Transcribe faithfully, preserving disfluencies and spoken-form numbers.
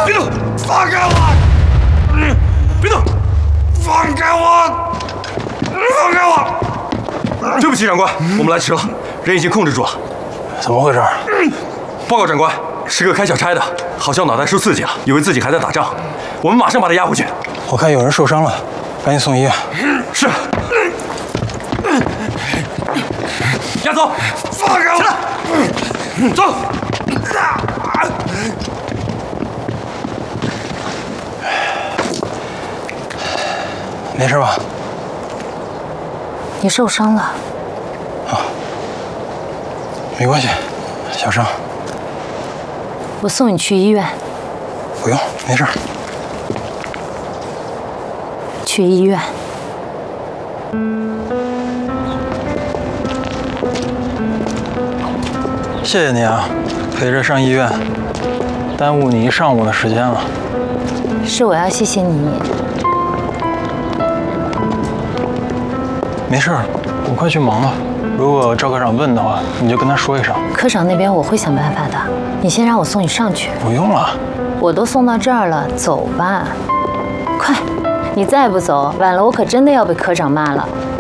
别动！放开我！别动！放开我！放开我！对不起，长官，我们来迟了，人已经控制住了。 怎么回事？ 报告长官，是个开小差的，好像脑袋受刺激了，以为自己还在打仗。我们马上把他押回去。 我看有人受伤了，赶紧送医院。 是。押走！放开我！走！ 没事吧？ 你受伤了。 啊，没关系，小伤。 我送你去医院。 不用，没事。 去医院。 谢谢你啊，陪着上医院，耽误你一上午的时间了。 是我要谢谢你。 没事，我快去忙了。如果赵科长问的话，你就跟他说一声。 科长那边我会想办法的，你先让我送你上去。 不用了， 我都送到这儿了，走吧。快，你再不走，晚了我可真的要被科长骂了。